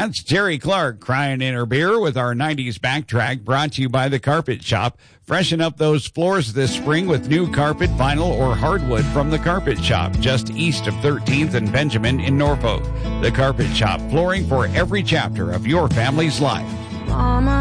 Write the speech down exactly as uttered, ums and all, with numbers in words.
That's Terry Clark crying in her beer with our nineties backtrack, brought to you by The Carpet Shop. Freshen up those floors this spring with new carpet, vinyl, or hardwood from The Carpet Shop, just east of thirteenth and Benjamin in Norfolk. The Carpet Shop, flooring for every chapter of your family's life. Mama.